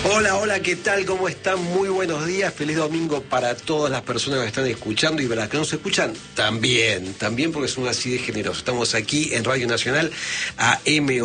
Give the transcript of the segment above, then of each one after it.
Hola, hola, ¿qué tal? ¿Cómo están? Muy buenos días, feliz domingo para todas las personas que están escuchando y para las que no se escuchan, también porque son así de generosos. Estamos aquí en Radio Nacional a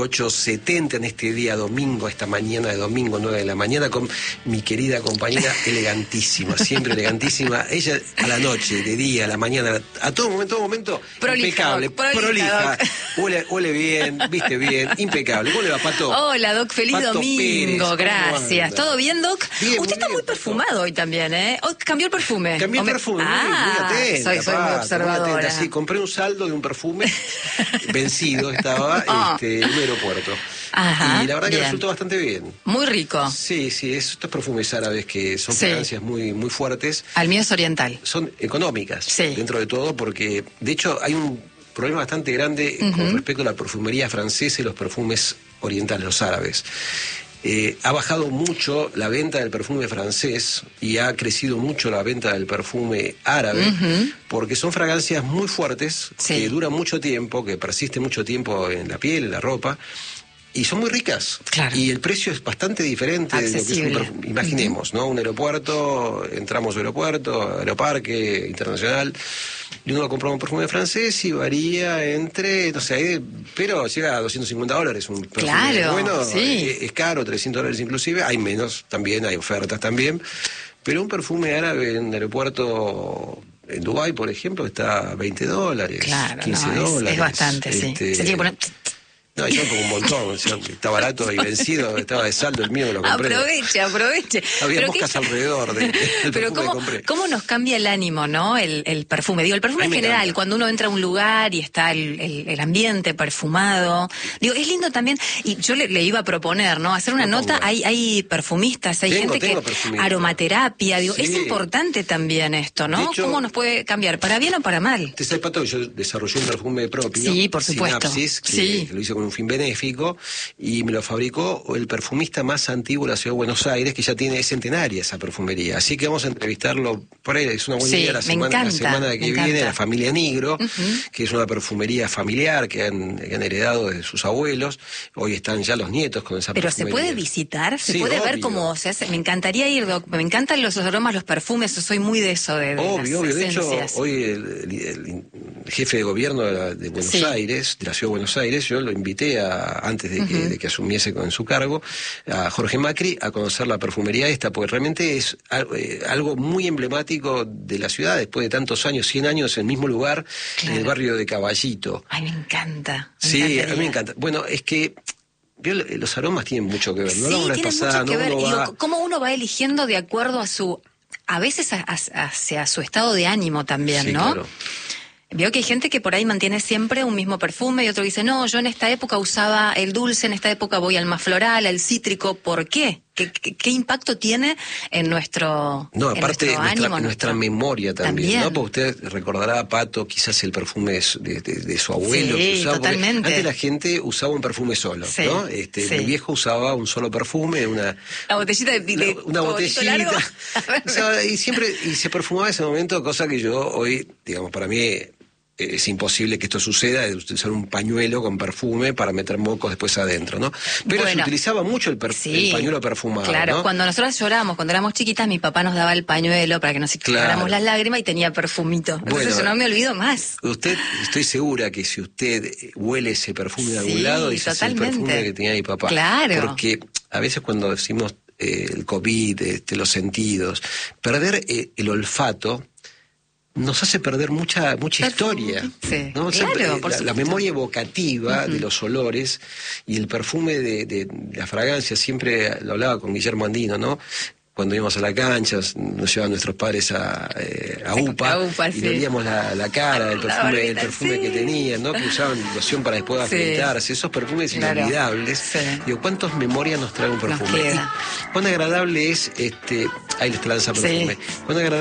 M870 en este día domingo, esta mañana de domingo, 9 de la mañana, con mi querida compañera elegantísima, siempre elegantísima. Ella a la noche, de día, a la mañana, a todo momento, prolija, impecable, Doc, prolija, huele bien, viste bien, impecable. ¿Cómo le va, Pato? Hola, Doc, feliz Pato domingo, Pérez, gracias. ¿Todo bien, Doc? Bien, Usted está muy perfumado hoy también, ¿eh? Hoy cambió el perfume. Cambié el perfume, muy atenta. Soy muy observadora. Muy atenta, sí, compré un saldo de un perfume vencido, estaba en un aeropuerto. Ajá, y la verdad que bien. resultó bastante bien. Muy rico. Sí, estos perfumes árabes que son fragancias muy, muy fuertes. Al mío es oriental. Son económicas, Sí. dentro de todo, porque de hecho hay un problema bastante grande con respecto a la perfumería francesa y los perfumes orientales, los árabes. Ha bajado mucho la venta del perfume francés y ha crecido mucho la venta del perfume árabe, porque son fragancias muy fuertes, que duran mucho tiempo, que persisten mucho tiempo en la piel, en la ropa, y son muy ricas. Claro. Y el precio es bastante diferente de lo que es un perfume. Imaginemos, ¿no? Un aeropuerto, entramos al aeropuerto, aeroparque internacional, y uno compra un perfume francés y varía entre, no sé, pero llega a $250 un perfume. Claro, bueno, sí. es caro, $300 inclusive, hay menos también, hay ofertas también, pero un perfume árabe en el aeropuerto en Dubái, por ejemplo, está $20, Claro, $15. es bastante, sí. Se tiene que poner... No, yo pongo un montón, o sea, está barato y vencido, estaba de saldo el mío, me lo compré. Aproveche. Había Pero moscas alrededor del pero perfume que compré. ¿cómo nos cambia el ánimo, no? El perfume. Digo, el perfume en general, encanta. cuando uno entra a un lugar y está el ambiente perfumado. Digo, es lindo también, y yo le iba a proponer, ¿no? Hacer una nota, hay perfumistas, hay gente que... perfumista. Aromaterapia, digo, Sí. es importante también esto, ¿no? De hecho, ¿Cómo nos puede cambiar? ¿Para bien o para mal? Te sabes, Pato, que yo desarrollé un perfume propio. Sí, por supuesto. Sinapsis, que lo hice con un fin benéfico, y me lo fabricó el perfumista más antiguo de la ciudad de Buenos Aires, que ya tiene centenaria esa perfumería. Así que vamos a entrevistarlo por ahí. Es una buena idea la semana que viene, la familia Nigro, que es una perfumería familiar que han heredado de sus abuelos. Hoy están ya los nietos con esa perfumería. ¿Pero se puede visitar? ¿Se puede ver obvio. cómo se hace? Me encantaría ir, Doc. Me encantan los aromas, los perfumes. Yo soy muy de eso, de Obvio. las De hecho, esencias. hoy el jefe de gobierno de Buenos Aires, de la ciudad de Buenos Aires, yo lo invité antes de que asumiese con su cargo, a Jorge Macri, a conocer la perfumería esta, porque realmente es algo muy emblemático de la ciudad, después de tantos años, 100 años, en el mismo lugar, en el barrio de Caballito. Ay, me encanta. A mí me encanta. Bueno, es que los aromas tienen mucho que ver. Sí, tienen mucho que ver. Digo, cómo uno va eligiendo de acuerdo a veces hacia su estado de ánimo también, ¿no? Claro. Veo que hay gente que por ahí mantiene siempre un mismo perfume y otro dice, no, yo en esta época usaba el dulce, en esta época voy al más floral, al cítrico. ¿Por qué? ¿Qué impacto tiene en nuestro aparte ánimo? nuestra memoria también, ¿no? Porque usted recordará, Pato, quizás el perfume de su abuelo. Sí, que usaba, totalmente. Antes la gente usaba un perfume solo, ¿no? Mi viejo usaba un solo perfume, una botellita de una botellita. O sea, y se perfumaba en ese momento, cosa que yo hoy, digamos, para mí... es imposible que esto suceda, de usar un pañuelo con perfume para meter mocos después adentro, ¿no? Pero se utilizaba mucho el pañuelo perfumado, claro, ¿no? cuando nosotros lloramos, cuando éramos chiquitas, mi papá nos daba el pañuelo para que nos secáramos las lágrimas y tenía perfumito. Entonces yo no me olvido más. Estoy segura que si usted huele ese perfume de algún lado, dice, es el perfume que tenía mi papá. Claro. Porque a veces cuando decimos el COVID, los sentidos, perder el olfato nos hace perder mucha historia, ¿no? Claro, la memoria evocativa de los olores y el perfume de la fragancia. Siempre lo hablaba con Guillermo Andino, ¿no? Cuando íbamos a la cancha, nos llevaban nuestros padres a UPA y le olíamos la cara, el perfume que tenían, ¿no? Que usaban loción para después afeitarse, esos perfumes inolvidables. Digo, ¿cuántas memorias nos trae un perfume? Cuán agradable es, ahí les lanza perfume. Cuán agradable